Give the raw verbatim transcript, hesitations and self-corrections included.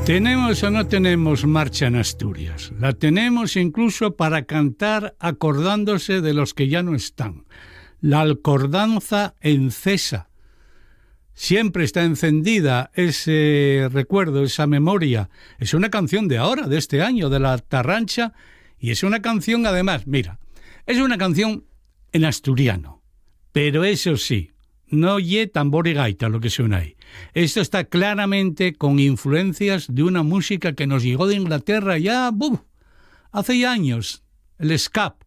¿Tenemos o no tenemos marcha en Asturias? La tenemos incluso para cantar acordándose de los que ya no están. La alcordanza encesa. Siempre está encendida ese recuerdo, esa memoria. Es una canción de ahora, de este año, de la Tarrancha, y es una canción, además, mira, es una canción en asturiano, pero eso sí, no ye tambor y gaita lo que suena ahí. Esto está claramente con influencias de una música que nos llegó de Inglaterra ya, ¡buf!, hace ya años, el ska.